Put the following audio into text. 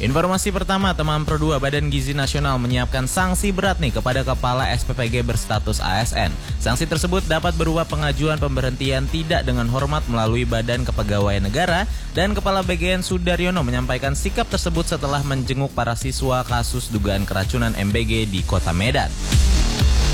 Informasi pertama, teman Pro 2 Badan Gizi Nasional menyiapkan sanksi berat nih kepada kepala SPPG berstatus ASN. Sanksi tersebut dapat berupa pengajuan pemberhentian tidak dengan hormat melalui Badan Kepegawaian Negara, dan Kepala BGN Sudaryono menyampaikan sikap tersebut setelah menjenguk para siswa kasus dugaan keracunan MBG di Kota Medan.